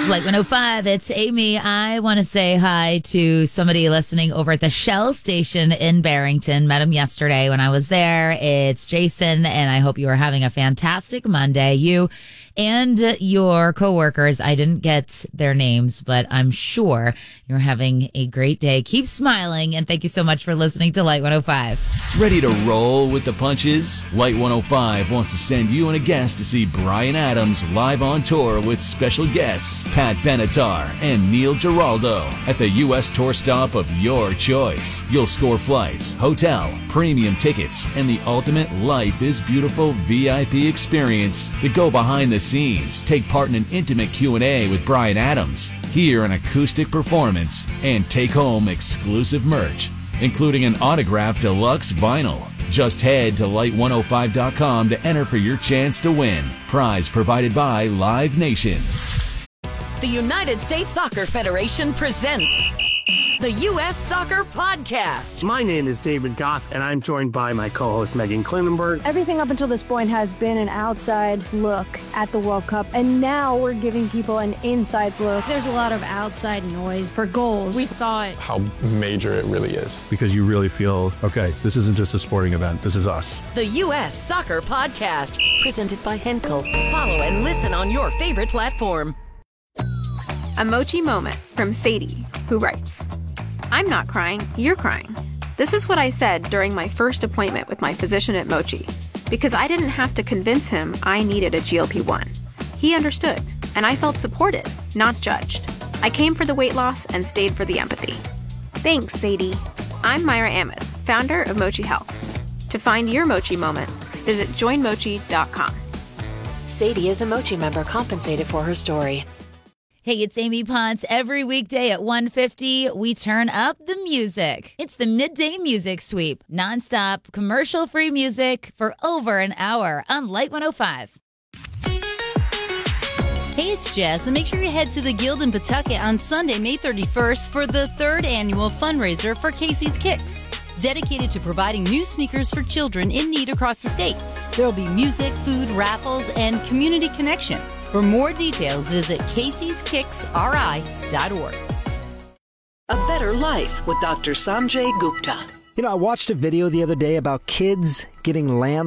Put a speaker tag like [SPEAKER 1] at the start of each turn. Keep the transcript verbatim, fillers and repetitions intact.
[SPEAKER 1] Light one oh five, it's Amy. I want to say hi to somebody listening over at the Shell station in Barrington. Met him yesterday when I was there. It's Jason, and I hope you are having a fantastic Monday. You and your coworkers, I didn't get their names, but I'm sure you're having a great day. Keep smiling, and thank you so much for listening to Light one oh five.
[SPEAKER 2] Ready to roll with the punches? Light one oh five wants to send you and a guest to see Bryan Adams live on tour with special guests Pat Benatar and Neil Giraldo at the U S tour stop of your choice. You'll score flights, hotel, premium tickets, and the ultimate Life is Beautiful V I P experience to go behind the scenes, take part in an intimate Q and A with Bryan Adams, hear an acoustic performance, and take home exclusive merch, including an autographed deluxe vinyl. Just head to light one oh five dot com to enter for your chance to win. Prize provided by Live Nation.
[SPEAKER 3] The United States Soccer Federation presents the U S Soccer Podcast.
[SPEAKER 4] My name is David Goss, and I'm joined by my co-host Megan Klinenberg.
[SPEAKER 5] Everything up until this point has been an outside look at the World Cup, and now we're giving people an inside look.
[SPEAKER 6] There's a lot of outside noise for goals. We thought
[SPEAKER 7] how major it really is.
[SPEAKER 8] Because you really feel, okay, this isn't just a sporting event, this is us.
[SPEAKER 3] The U S Soccer Podcast, presented by Henkel. Follow and listen on your favorite platform.
[SPEAKER 9] A Mochi moment from Sadie, who writes, I'm not crying, you're crying. This is what I said during my first appointment with my physician at Mochi, because I didn't have to convince him I needed a G L P one. He understood, and I felt supported, not judged. I came for the weight loss and stayed for the empathy. Thanks, Sadie. I'm Myra Ahmed, founder of Mochi Health. To find your Mochi moment, visit join mochi dot com.
[SPEAKER 3] Sadie is a Mochi member compensated for her story.
[SPEAKER 1] Hey, it's Amy Ponce. Every weekday at one fifty, we turn up the music. It's the Midday Music Sweep. Nonstop, commercial-free music for over an hour on Light one oh five.
[SPEAKER 10] Hey, it's Jess, and make sure you head to the Guild in Pawtucket on Sunday, May thirty-first for the third annual fundraiser for Casey's Kicks, dedicated to providing new sneakers for children in need across the state. There will be music, food, raffles, and community connection. For more details, visit caseys kicks r i dot org.
[SPEAKER 11] A Better Life with Doctor Sanjay Gupta.
[SPEAKER 12] You know, I watched a video the other day about kids getting land